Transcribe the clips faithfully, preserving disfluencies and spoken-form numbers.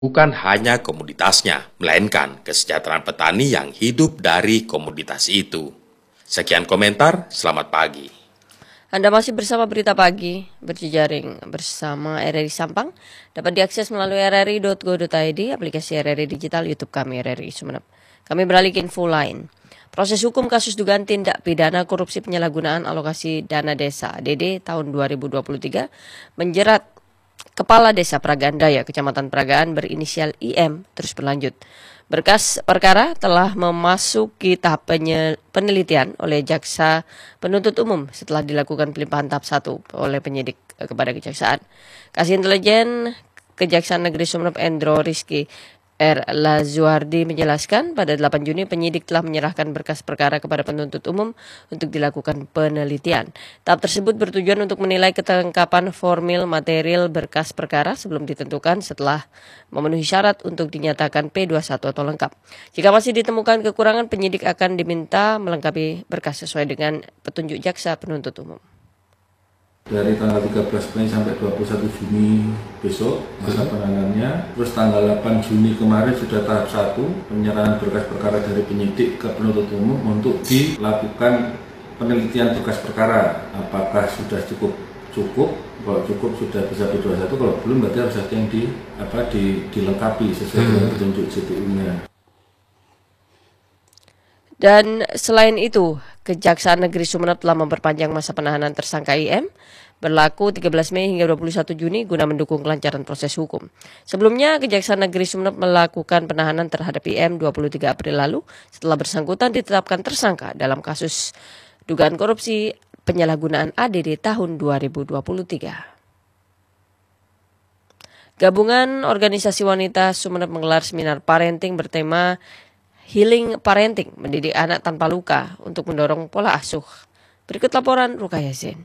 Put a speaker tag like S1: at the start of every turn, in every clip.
S1: Bukan hanya komoditasnya, melainkan kesejahteraan petani yang hidup dari komoditas itu. Sekian komentar, selamat pagi.
S2: Anda masih bersama Berita Pagi, berjejaring bersama R R I Sampang. Dapat diakses melalui r r i dot go dot i d, aplikasi R R I Digital, YouTube kami R R I Sumeneb. Kami beralih ke info lain. Proses hukum kasus dugaan tindak pidana korupsi penyalahgunaan alokasi dana desa D D tahun dua ribu dua puluh tiga menjerat Kepala Desa Pragaan Daya, Kecamatan Pragaan berinisial I M terus berlanjut. Berkas perkara telah memasuki tahap penelitian oleh Jaksa Penuntut Umum setelah dilakukan pelimpahan tahap satu oleh penyidik kepada Kejaksaan. Kasih Intelijen Kejaksaan Negeri Sumeneb Endro Rizky R. Lazuardi menjelaskan pada delapan Juni penyidik telah menyerahkan berkas perkara kepada penuntut umum untuk dilakukan penelitian. Tahap tersebut bertujuan untuk menilai kelengkapan formil material berkas perkara sebelum ditentukan setelah memenuhi syarat untuk dinyatakan P dua puluh satu atau lengkap. Jika masih ditemukan kekurangan, penyidik akan diminta melengkapi berkas sesuai dengan petunjuk jaksa penuntut umum.
S3: Dari tanggal tiga belas Mei sampai dua puluh satu Juni besok masa penanganannya. Terus tanggal delapan Juni kemarin sudah tahap satu penyerahan berkas perkara dari penyidik ke penuntut umum untuk dilakukan penelitian berkas perkara. Apakah sudah cukup cukup? Kalau cukup sudah bisa P dua puluh satu, kalau belum berarti harus ada yang di apa di, dilengkapi sesuai dengan petunjuk C P U-nya.
S2: Dan selain itu, Kejaksaan Negeri Sumeneb telah memperpanjang masa penahanan tersangka I M berlaku tiga belas Mei hingga dua puluh satu Juni guna mendukung kelancaran proses hukum. Sebelumnya, Kejaksaan Negeri Sumeneb melakukan penahanan terhadap I M dua puluh tiga April lalu setelah bersangkutan ditetapkan tersangka dalam kasus dugaan korupsi penyalahgunaan A D D tahun dua ribu dua puluh tiga. Gabungan Organisasi Wanita Sumeneb menggelar seminar parenting bertema Healing Parenting, mendidik anak tanpa luka untuk mendorong pola asuh. Berikut laporan Rukaya Zain.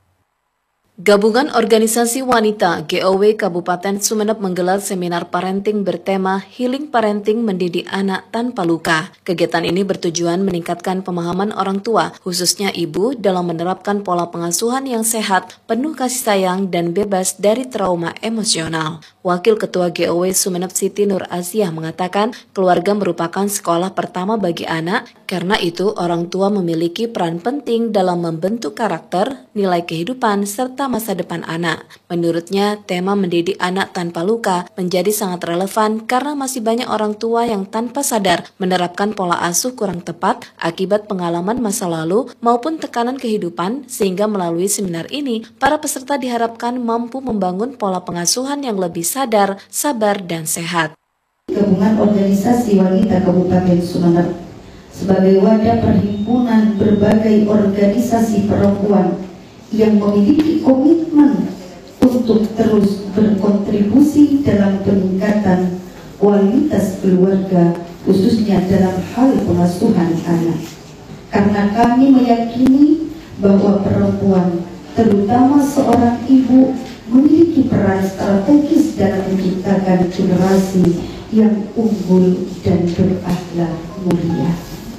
S4: Gabungan Organisasi Wanita G O W Kabupaten Sumeneb menggelar seminar parenting bertema Healing Parenting Mendidik Anak Tanpa Luka. Kegiatan ini bertujuan meningkatkan pemahaman orang tua, khususnya ibu, dalam menerapkan pola pengasuhan yang sehat, penuh kasih sayang, dan bebas dari trauma emosional. Wakil Ketua G O W Sumeneb Siti Nur Aziah mengatakan, keluarga merupakan sekolah pertama bagi anak, karena itu orang tua memiliki peran penting dalam membentuk karakter, nilai kehidupan, serta masa depan anak. Menurutnya, tema mendidik anak tanpa luka menjadi sangat relevan karena masih banyak orang tua yang tanpa sadar menerapkan pola asuh kurang tepat akibat pengalaman masa lalu maupun tekanan kehidupan, sehingga melalui seminar ini, para peserta diharapkan mampu membangun pola pengasuhan yang lebih sadar, sabar, dan sehat.
S5: Gabungan Organisasi Wanita Kabupaten Sumeneb sebagai wadah perhimpunan berbagai organisasi perempuan yang memiliki komitmen untuk terus berkontribusi dalam peningkatan kualitas keluarga, khususnya dalam hal pengasuhan anak. Karena kami meyakini bahwa perempuan, terutama seorang ibu, memiliki peran strategis dalam menciptakan generasi yang unggul dan berakhlak mulia.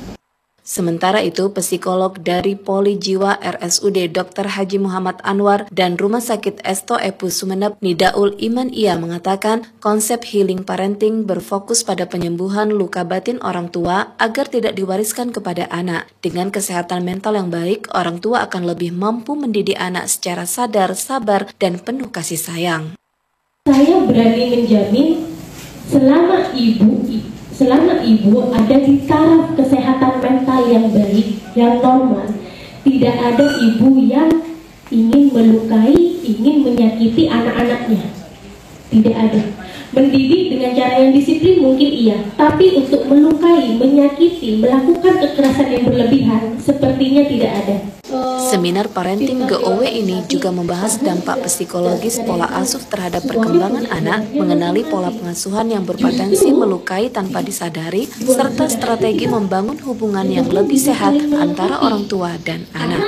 S4: Sementara itu, psikolog dari Poli Jiwa R S U D Dokter Haji Muhammad Anwar dan Rumah Sakit Esto Epu Sumeneb Nidaul Iman Ia mengatakan konsep healing parenting berfokus pada penyembuhan luka batin orang tua agar tidak diwariskan kepada anak. Dengan kesehatan mental yang baik, orang tua akan lebih mampu mendidik anak secara sadar, sabar, dan penuh kasih sayang.
S6: Saya berani menjamin selama ibu Selama ibu ada di taraf kesehatan mental yang baik, yang normal, tidak ada ibu yang ingin melukai, ingin menyakiti anak-anaknya. Tidak ada. Mendidik dengan cara yang disiplin mungkin iya, tapi untuk melukai, menyakiti, melakukan kekerasan yang berlebihan sepertinya tidak ada.
S4: Seminar parenting G O W ini juga membahas dampak psikologis pola asuh terhadap perkembangan anak, mengenali pola pengasuhan yang berpotensi melukai tanpa disadari, serta strategi membangun hubungan yang lebih sehat antara orang tua dan anak.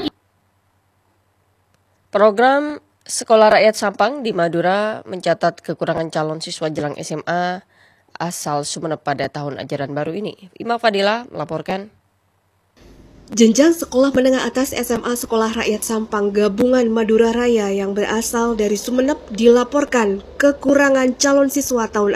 S2: Program Sekolah Rakyat Sampang di Madura mencatat kekurangan calon siswa jelang S M A asal Sumeneb pada tahun ajaran baru ini. Ima Fadila melaporkan.
S7: Jenjang sekolah menengah atas S M A Sekolah Rakyat Sampang Gabungan Madura Raya yang berasal dari Sumeneb dilaporkan kekurangan calon siswa tahun